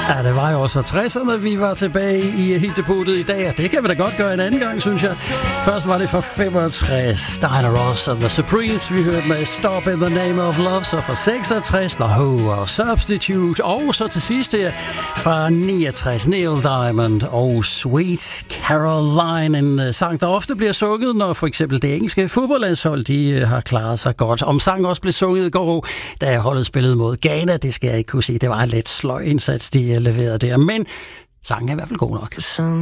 Ja, det var jo også 60'erne, vi var tilbage i hitdeputet i dag, og det kan vi da godt gøre en anden gang, synes jeg. Først var det fra 65, Diana Ross and the Supremes, vi hørte med Stop in the Name of Love, så fra 66, The Who og Substitute, og så til sidst her fra 69, Neil Diamond og Sweet Caroline, en sang, der ofte bliver sunget, når for eksempel det engelske fodboldlandshold, de har klaret sig godt. Om sangen også blev sunget i går, da holdet spillede mod Ghana, det skal jeg ikke kunne sige, det var en lidt sløj indsats, de leverede der, men sangen er i hvert fald god nok.